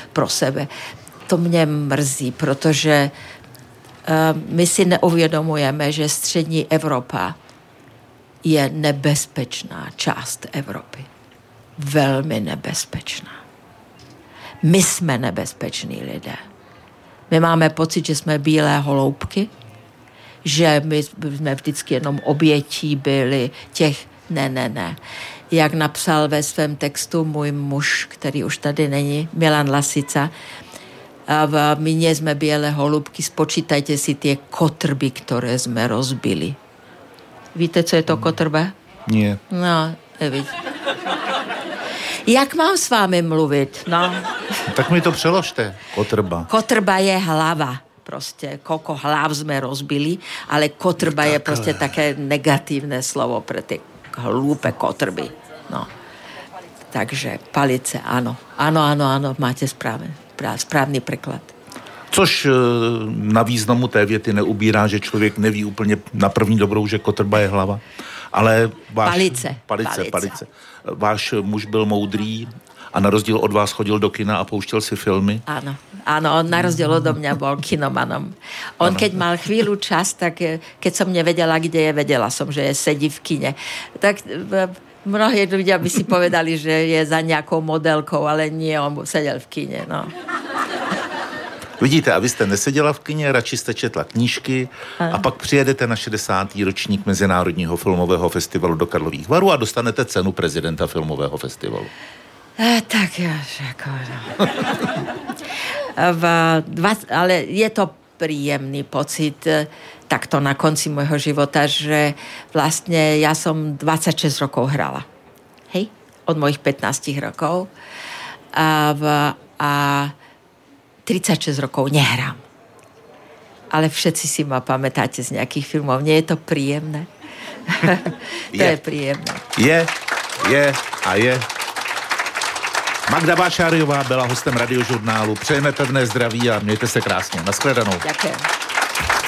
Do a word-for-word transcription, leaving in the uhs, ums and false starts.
pro sebe. To mě mrzí, protože uh, my si neuvědomujeme, že střední Evropa je nebezpečná část Evropy. Velmi nebezpečná. My jsme nebezpeční lidé. My máme pocit, že jsme bílé holoubky, že my jsme vždycky jenom obětí byli těch, ne, ne, ne. Jak napsal ve svém textu můj muž, který už tady není, Milan Lasica, a v míně jsme bílé holubky, spočítajte si ty kotrby, které jsme rozbili. Víte, co je to kotrba? Nie. No, nevíš. Jak mám s vámi mluvit? No. Tak mi to přeložte, kotrba. Kotrba je hlava. Prostě koľko hlav sme rozbili, ale kotrba tak, je prostě také negatívne slovo pre ty hlúpe kotrby. No. Takže palice, áno. Áno, áno, áno, máte správný, správný preklad. Což na významu té věty neubírá, že člověk neví úplně na první dobrou, že kotrba je hlava. Ale váš... Palice. Palice, palice. palice. Váš muž byl moudrý a na rozdíl od vás chodil do kina a pouštěl si filmy. Áno, áno, on na rozdiel odo mňa bol kinomanom. On ano. Keď mal chvíľu čas, tak keď som nevedela, kde je, vedela som, že je sedí v kine. Tak mnohí ľudia by si povedali, že je za nejakou modelkou, ale nie, on sedel v kine, no. Vidíte, a vy jste neseděla v kině, radši jste četla knížky a pak přijedete na šedesátý ročník Mezinárodního filmového festivalu do Karlových Varů a dostanete cenu prezidenta filmového festivalu. E, tak ja, ako, no. v, dva, ale je to príjemný pocit takto na konci môjho života, že vlastne ja som dvadsaťšesť rokov hrala. Hej? Od mojich pätnásť rokov. A, v, a tridsaťšesť rokov nehrám. Ale všetci si ma pamätáte z nejakých filmov. Nie je to príjemné? To je, je príjemné. Je, je a je. Magda Báčáriová byla hostem Radiožurnálu. Přejeme pevné zdraví a mějte se krásně. Naschledanou. Ďakujem.